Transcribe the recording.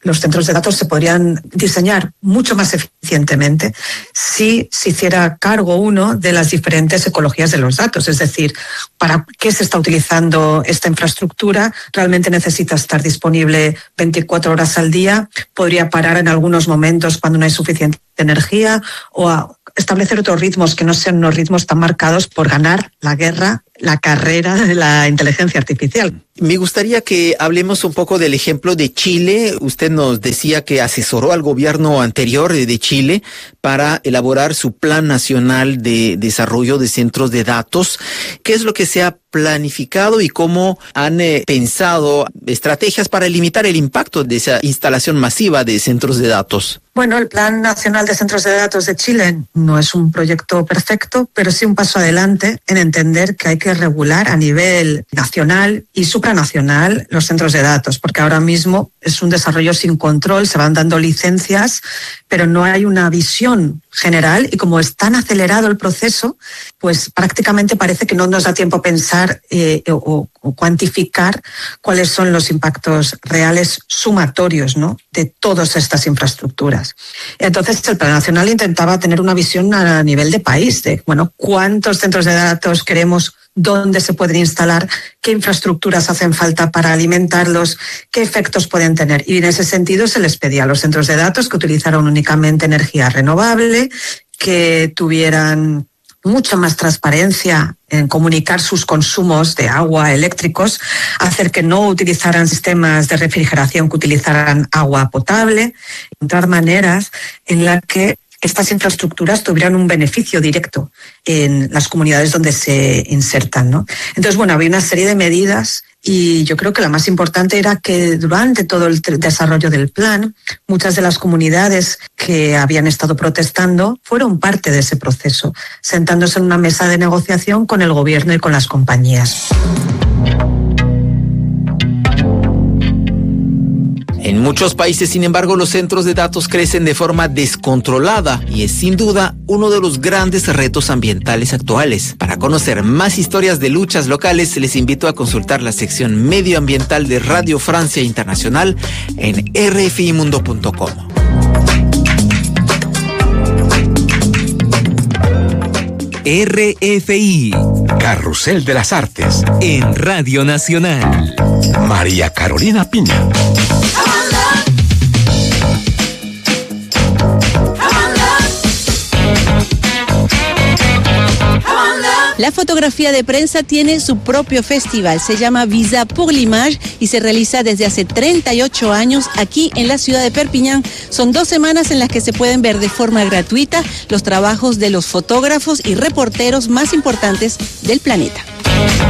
los centros de datos se podrían diseñar mucho más eficientemente si se hiciera cargo uno de las diferentes ecologías de los datos. Es decir, ¿para qué se está utilizando esta infraestructura? ¿Realmente necesita estar disponible 24 horas al día? ¿Podría parar en algunos momentos cuando no hay suficiente energía? ¿O establecer otros ritmos que no sean unos ritmos tan marcados por ganar la guerra, la carrera de la inteligencia artificial? Me gustaría que hablemos un poco del ejemplo de Chile. Usted nos decía que asesoró al gobierno anterior de Chile para elaborar su Plan Nacional de Desarrollo de Centros de Datos. ¿Qué es lo que se ha planificado y cómo han pensado estrategias para limitar el impacto de esa instalación masiva de centros de datos? Bueno, el Plan Nacional de Centros de Datos de Chile no es un proyecto perfecto, pero sí un paso adelante en entender que hay que regular a nivel nacional y supranacional los centros de datos, porque ahora mismo es un desarrollo sin control, se van dando licencias, pero no hay una visión general y como es tan acelerado el proceso, pues prácticamente parece que no nos da tiempo a pensar o cuantificar cuáles son los impactos reales sumatorios, ¿no?, de todas estas infraestructuras. Entonces, el Plan Nacional intentaba tener una visión a nivel de país, de, bueno, cuántos centros de datos queremos, dónde se pueden instalar, qué infraestructuras hacen falta para alimentarlos, qué efectos pueden tener. Y en ese sentido se les pedía a los centros de datos que utilizaran únicamente energía renovable, que tuvieran mucha más transparencia en comunicar sus consumos de agua eléctricos, hacer que no utilizaran sistemas de refrigeración que utilizaran agua potable, encontrar maneras en las que estas infraestructuras tuvieran un beneficio directo en las comunidades donde se insertan, ¿no? Entonces, bueno, había una serie de medidas y yo creo que la más importante era que durante todo el desarrollo del plan, muchas de las comunidades que habían estado protestando fueron parte de ese proceso, sentándose en una mesa de negociación con el gobierno y con las compañías. En muchos países, sin embargo, los centros de datos crecen de forma descontrolada y es sin duda uno de los grandes retos ambientales actuales. Para conocer más historias de luchas locales, les invito a consultar la sección medioambiental de Radio Francia Internacional en rfimundo.com. RFI, Carrusel de las Artes, en Radio Nacional. María Carolina Piña. La fotografía de prensa tiene su propio festival, se llama Visa pour l'Image y se realiza desde hace 38 años aquí en la ciudad de Perpiñán. Son 2 semanas en las que se pueden ver de forma gratuita los trabajos de los fotógrafos y reporteros más importantes del planeta.